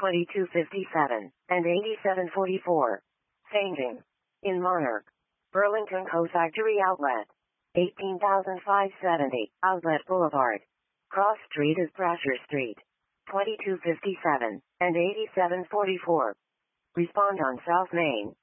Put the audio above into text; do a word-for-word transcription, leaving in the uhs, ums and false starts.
twenty-two fifty-seven, and eighty-seven forty-four. Changing. In Monarch. Burlington Co-Factory Outlet. eighteen thousand five hundred seventy, Outlet Boulevard. Cross Street is Brasher Street. twenty-two fifty-seven, and eighty-seven forty-four. Respond on South Main.